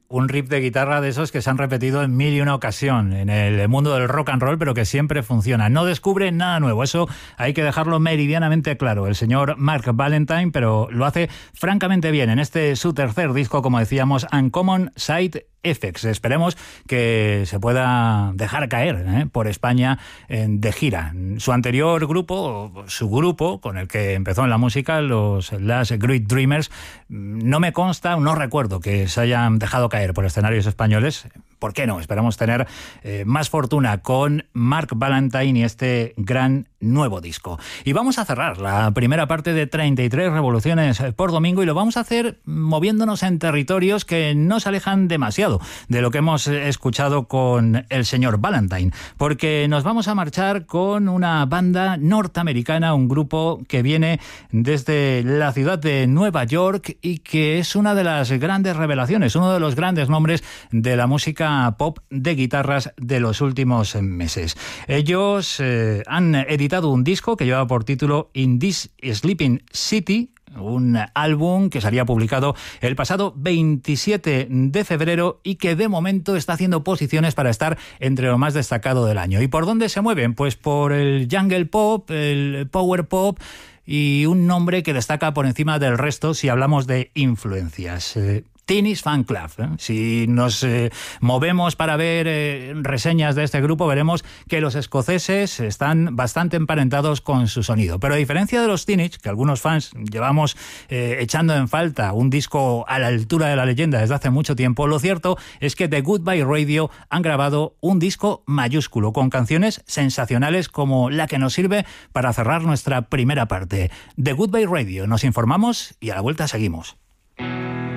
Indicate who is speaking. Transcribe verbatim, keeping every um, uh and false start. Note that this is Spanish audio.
Speaker 1: un riff de guitarra de esos que se han repetido en mil y una ocasión en el mundo del rock and roll, pero que siempre funciona. No descubre nada nuevo, eso hay que dejarlo meridianamente claro. El señor Mark Valentine, pero lo hace francamente bien en este su tercer disco, como decíamos, Uncommon Side Effects. Esperemos que se pueda dejar caer ¿eh? por España eh, de gira. Su anterior grupo, su grupo con el que empezó en la música, los Last Great Dreamers, no me consta, no recuerdo que se hayan dejado caer por escenarios españoles. ¿Por qué no? Esperamos tener eh, más fortuna con Mark Valentine y este gran nuevo disco. Y vamos a cerrar la primera parte de treinta y tres revoluciones por domingo, y lo vamos a hacer moviéndonos en territorios que no se alejan demasiado de lo que hemos escuchado con el señor Valentine, porque nos vamos a marchar con una banda norteamericana, un grupo que viene desde la ciudad de Nueva York y que es una de las grandes revelaciones, uno de los grandes nombres de la música pop de guitarras de los últimos meses. Ellos eh, han editado un disco que lleva por título In This Sleeping City, un álbum que salía publicado el pasado veintisiete de febrero y que de momento está haciendo posiciones para estar entre lo más destacado del año. ¿Y por dónde se mueven? Pues por el jungle pop, el power pop y un nombre que destaca por encima del resto si hablamos de influencias. Eh, Teenage Fanclub. ¿eh? Si nos eh, movemos para ver eh, reseñas de este grupo, veremos que los escoceses están bastante emparentados con su sonido. Pero a diferencia de los Teenage, que algunos fans llevamos eh, echando en falta un disco a la altura de la leyenda desde hace mucho tiempo, lo cierto es que The Goodbye Radio han grabado un disco mayúsculo con canciones sensacionales como la que nos sirve para cerrar nuestra primera parte. The Goodbye Radio. Nos informamos y a la vuelta seguimos.